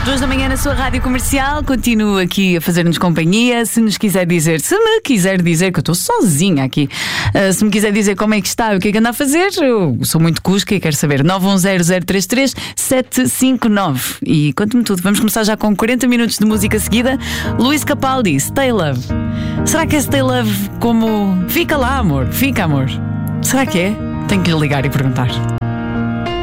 2 da manhã na sua rádio comercial. Continuo aqui a fazer-nos companhia. Se me quiser dizer que eu estou sozinha aqui, se me quiser dizer como é que está e o que é que anda a fazer, eu sou muito cusca e quero saber. 910033759. E conte-me tudo. Vamos começar já com 40 minutos de música seguida. Luís Capaldi, Stay Love. Será que é Stay Love como fica lá, amor? Fica, amor. Será que é? Tenho que lhe ligar e perguntar.